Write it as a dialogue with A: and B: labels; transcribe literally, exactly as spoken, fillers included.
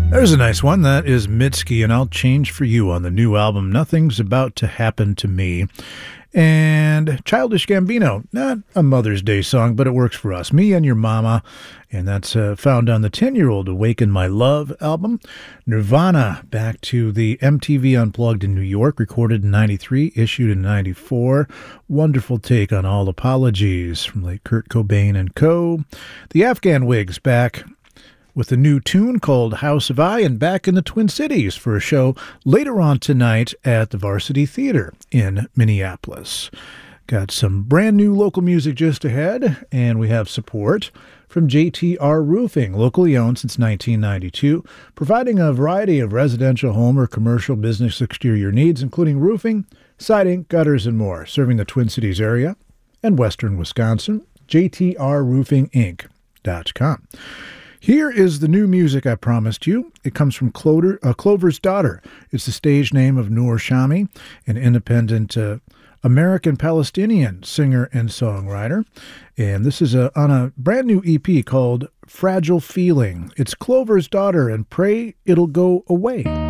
A: There's a nice one. That is Mitski, and I'll Change for You on the new album, Nothing's About to Happen to Me. And Childish Gambino, not a Mother's Day song, but it works for us. Me and Your Mama, and that's uh, found on the ten-year-old Awaken My Love album. Nirvana, back to the M T V Unplugged in New York, recorded in ninety-three, issued in ninety-four. Wonderful take on All Apologies from late Kurt Cobain and co. The Afghan Wigs, back with a new tune called House of I, and back in the Twin Cities for a show later on tonight at the Varsity Theater in Minneapolis. Got some brand new local music just ahead, and we have support from J T R Roofing, locally owned since nineteen ninety-two, providing a variety of residential, home, or commercial business exterior needs, including roofing, siding, gutters, and more, serving the Twin Cities area and western Wisconsin. J T R Roofing Inc dot com. Here is the new music I promised you. It comes from Clover, uh, Clover's Daughter. It's the stage name of Noor Shami, an independent uh, American-Palestinian singer and songwriter. And this is a, on a brand new E P called Fragile Feeling. It's Clover's Daughter, and pray it'll go away.